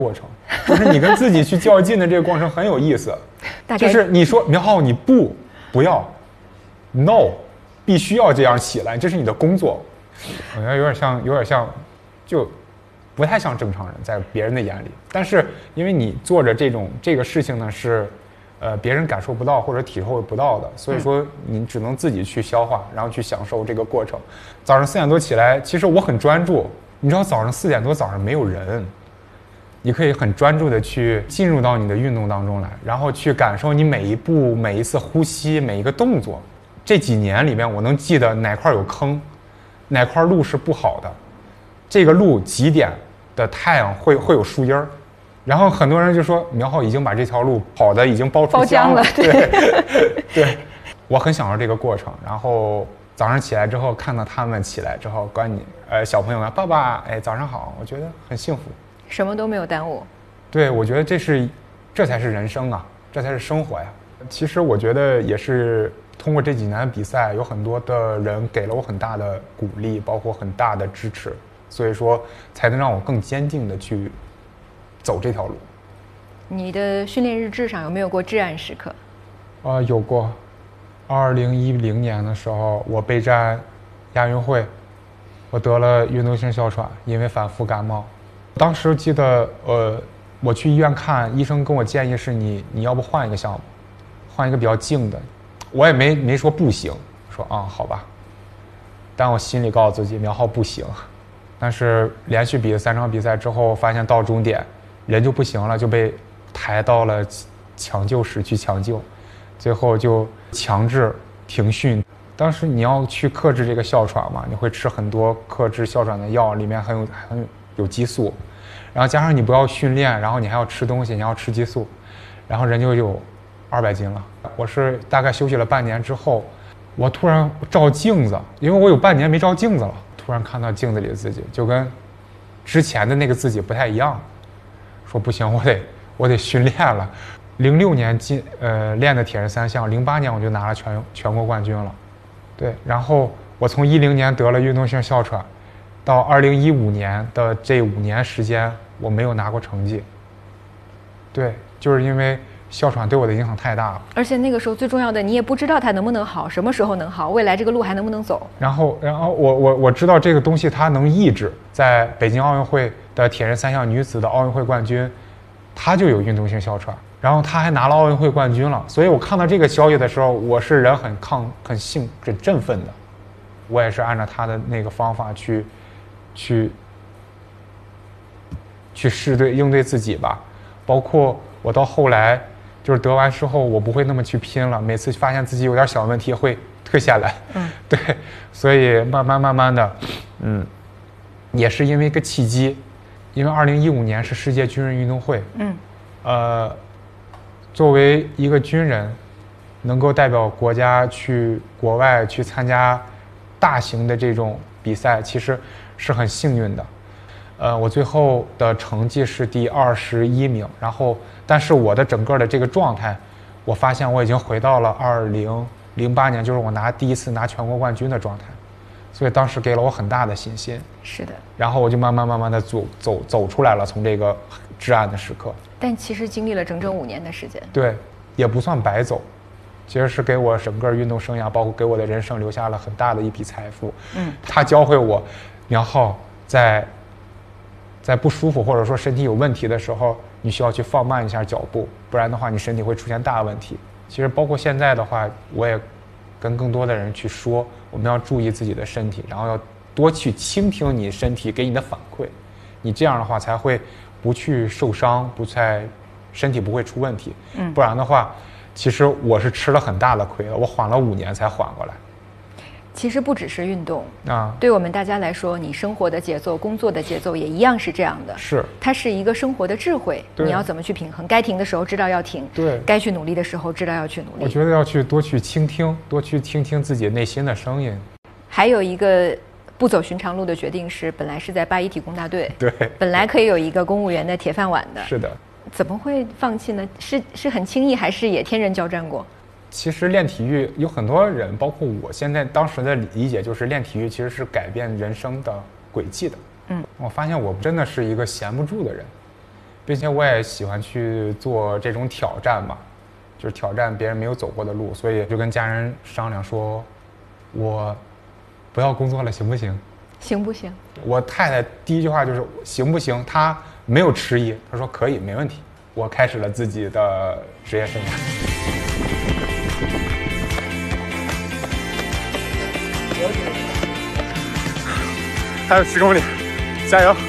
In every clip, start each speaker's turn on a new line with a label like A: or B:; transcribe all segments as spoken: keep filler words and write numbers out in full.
A: 过程，就是你跟自己去较劲的这个过程很有意思。就是你说苗浩你不不要 ，no， 必须要这样起来，这是你的工作。我觉得有点像，有点像，就不太像正常人，在别人的眼里。但是因为你做着这种这个事情呢，是呃别人感受不到或者体会不到的，所以说你只能自己去消化，然后去享受这个过程。早上四点多起来，其实我很专注。你知道早上四点多早上没有人。你可以很专注的去进入到你的运动当中来，然后去感受你每一步、每一次呼吸、每一个动作。这几年里面，我能记得哪块有坑，哪块路是不好的，这个路几点的太阳会会有树荫儿。然后很多人就说苗浩已经把这条路跑的已经包出浆了。对，对，我很享受这个过程。然后早上起来之后，看到他们起来之后，管你呃小朋友们爸爸，哎早上好，我觉得很幸福。
B: 什么都没有耽误。
A: 对，我觉得这是，这才是人生啊，这才是生活呀。其实我觉得也是通过这几年的比赛，有很多的人给了我很大的鼓励，包括很大的支持，所以说才能让我更坚定的去走这条路。
B: 你的训练日志上有没有过至暗时刻？
A: 啊、呃，有过。二零一零年的时候，我备战亚运会，我得了运动性哮喘，因为反复感冒。当时记得，呃，我去医院看，医生跟我建议是你，你要不换一个项目，换一个比较静的。我也没没说不行，说啊好吧。但我心里告诉自己，苗浩不行。但是连续比了三场比赛之后，发现到终点人就不行了，就被抬到了抢救室去抢救，最后就强制停训。当时你要去克制这个哮喘嘛，你会吃很多克制哮喘的药，里面很有很有。有激素，然后加上你不要训练，然后你还要吃东西，你要吃激素，然后人就有二百斤了。我是大概休息了半年之后，我突然照镜子，因为我有半年没照镜子了，突然看到镜子里的自己，就跟之前的那个自己不太一样，说不行，我得我得训练了。零六年进呃练的铁人三项，零八年我就拿了全全国冠军了，对，然后我从一零年得了运动性哮喘。到二零一五年的这五年时间，我没有拿过成绩。对，就是因为哮喘对我的影响太大了。
B: 而且那个时候最重要的，你也不知道它能不能好，什么时候能好，未来这个路还能不能走。
A: 然后，然后我我我知道这个东西它能抑制，在北京奥运会的铁人三项女子的奥运会冠军，她就有运动性哮喘，然后她还拿了奥运会冠军了。所以我看到这个消息的时候，我是人很亢很兴很振奋的。我也是按照她的那个方法去。去去试对应对自己吧，包括我到后来就是得完之后，我不会那么去拼了，每次发现自己有点小问题会退下来。嗯，对，所以慢慢慢慢的，嗯，也是因为一个契机，因为二零一五年是世界军人运动会，嗯，呃，作为一个军人，能够代表国家去国外去参加大型的这种比赛，其实。是很幸运的，呃，我最后的成绩是第二十一名，然后，但是我的整个的这个状态，我发现我已经回到了二零零八年，就是我拿第一次拿全国冠军的状态，所以当时给了我很大的信心。
B: 是的。
A: 然后我就慢慢慢慢的走走走出来了，从这个至暗的时刻。
B: 但其实经历了整整五年的时间。
A: 对，也不算白走。其实是给我整个运动生涯，包括给我的人生留下了很大的一笔财富。嗯，他教会我。苗浩在在不舒服或者说身体有问题的时候，你需要去放慢一下脚步，不然的话你身体会出现大问题。其实包括现在的话，我也跟更多的人去说，我们要注意自己的身体，然后要多去倾听你身体给你的反馈，你这样的话才会不去受伤，不再身体不会出问题。嗯，不然的话，其实我是吃了很大的亏了，我缓了五年才缓过来。
B: 其实不只是运动
A: 啊，
B: 对我们大家来说，你生活的节奏、工作的节奏也一样是这样的。
A: 是，
B: 它是一个生活的智慧，你要怎么去平衡？该停的时候知道要停，
A: 对；
B: 该去努力的时候知道要去努力。
A: 我觉得要去多去倾听，多去听听自己内心的声音。
B: 还有一个不走寻常路的决定是，本来是在八一体工大队，
A: 对，
B: 本来可以有一个公务员的铁饭碗的，
A: 是的，
B: 怎么会放弃呢？是是很轻易，还是也天人交战过？
A: 其实练体育有很多人，包括我现在当时的理解就是练体育其实是改变人生的轨迹的。嗯，我发现我真的是一个闲不住的人， 并且我也喜欢去做这种挑战嘛，就是挑战别人没有走过的路，所以就跟家人商量说，我不要工作了，行不行？
B: 行不行？
A: 我太太第一句话就是行不行？她没有迟疑，她说可以，没问题。我开始了自己的职业生涯。还有十公里，加油！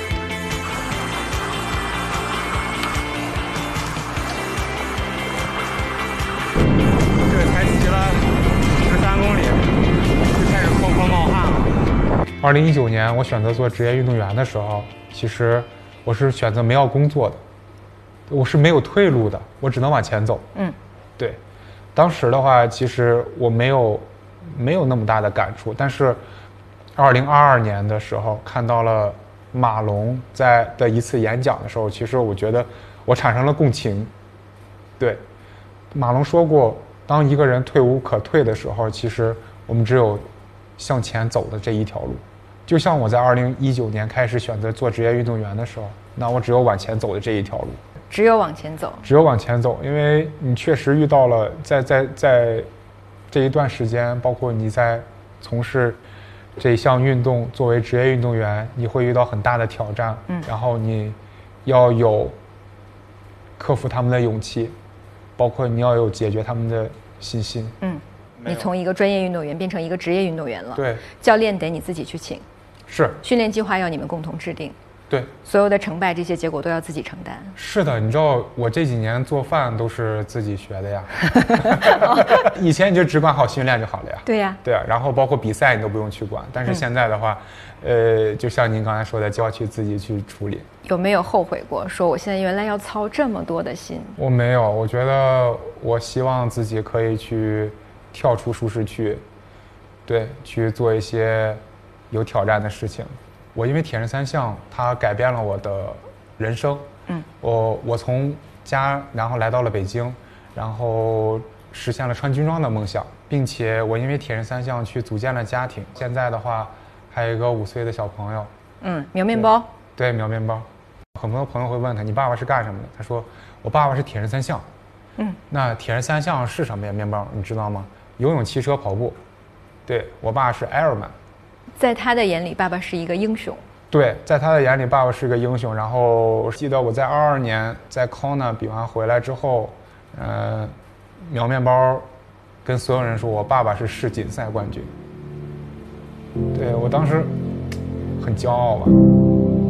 A: 这个才骑了十三公里，就开始哐哐冒汗了。二零一九年，我选择做职业运动员的时候，其实我是选择没要工作的，我是没有退路的，我只能往前走。
B: 嗯，
A: 对。当时的话，其实我没有没有那么大的感触，但是二零二二年的时候看到了马龙在的一次演讲的时候，其实我觉得我产生了共情。对，马龙说过，当一个人退无可退的时候，其实我们只有向前走的这一条路。就像我在二零一九年开始选择做职业运动员的时候，那我只有往前走的这一条路。
B: 只有往前走，
A: 只有往前走，因为你确实遇到了在在在这一段时间，包括你在从事这项运动，作为职业运动员，你会遇到很大的挑战，嗯，然后你要有克服他们的勇气，包括你要有解决他们的信心，
B: 嗯，你从一个专业运动员变成一个职业运动员了，
A: 对，
B: 教练得你自己去请，
A: 是，
B: 训练计划要你们共同制定。
A: 对，
B: 所有的成败这些结果都要自己承担。
A: 是的，你知道我这几年做饭都是自己学的呀。以前你就只管好训练就好了呀。
B: 对呀。
A: 对啊，然后包括比赛你都不用去管，但是现在的话，嗯、呃，就像您刚才说的，就要去自己去处理。
B: 有没有后悔过？说我现在原来要操这么多的心？
A: 我没有，我觉得我希望自己可以去跳出舒适区，对，去做一些有挑战的事情。我因为铁人三项，它改变了我的人生。嗯，我我从家然后来到了北京，然后实现了穿军装的梦想，并且我因为铁人三项去组建了家庭。现在的话，还有一个五岁的小朋友。
B: 嗯，苗面包。
A: 对，苗面包。很多朋友会问他，你爸爸是干什么的？他说，我爸爸是铁人三项。嗯，那铁人三项是什么呀？面包，你知道吗？游泳、骑车、跑步。对，我爸是 Ironman。
B: 在他的眼里，爸爸是一个英雄。
A: 对，在他的眼里，爸爸是个英雄。然后记得我在二二年在 Kona 比完回来之后，呃，苗面包跟所有人说，我爸爸是世锦赛冠军。对，我当时很骄傲吧。